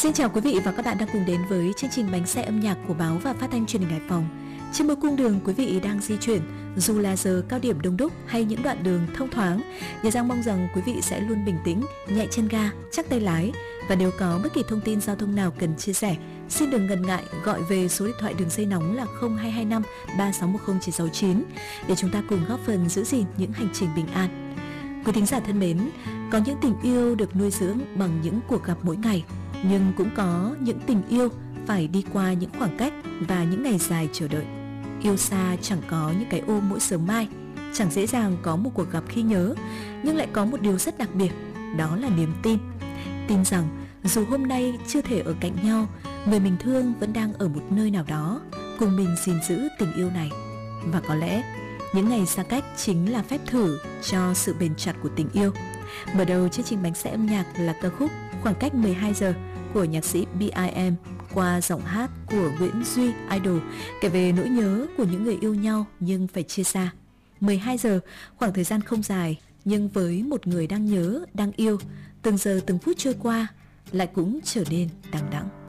Xin chào quý vị và các bạn đang cùng đến với chương trình Bánh xe âm nhạc của báo và phát thanh truyền hình Hải Phòng. Trên mỗi cung đường quý vị đang di chuyển, dù là giờ cao điểm đông đúc hay những đoạn đường thông thoáng, Nhà Giang mong rằng quý vị sẽ luôn bình tĩnh, nhẹ chân ga, chắc tay lái. Và nếu có bất kỳ thông tin giao thông nào cần chia sẻ, xin đừng ngần ngại gọi về số điện thoại đường dây nóng là 0225 3610 969 để chúng ta cùng góp phần giữ gìn những hành trình bình an. Quý thính giả thân mến, có những tình yêu được nuôi dưỡng bằng những cuộc gặp mỗi ngày, nhưng cũng có những tình yêu phải đi qua những khoảng cách và những ngày dài chờ đợi. Yêu xa chẳng có những cái ôm mỗi sớm mai, chẳng dễ dàng có một cuộc gặp khi nhớ, nhưng lại có một điều rất đặc biệt, đó là niềm tin. Tin rằng dù hôm nay chưa thể ở cạnh nhau, người mình thương vẫn đang ở một nơi nào đó, cùng mình gìn giữ tình yêu này. Và có lẽ những ngày xa cách chính là phép thử cho sự bền chặt của tình yêu. Mở đầu chương trình Bánh xe âm nhạc là ca khúc Khoảng cách 12 giờ của nhạc sĩ B.I.M qua giọng hát của Nguyễn Duy Idol, kể về nỗi nhớ của những người yêu nhau nhưng phải chia xa. 12 giờ, khoảng thời gian không dài, nhưng với một người đang nhớ, đang yêu, từng giờ từng phút trôi qua lại cũng trở nên đằng đẵng.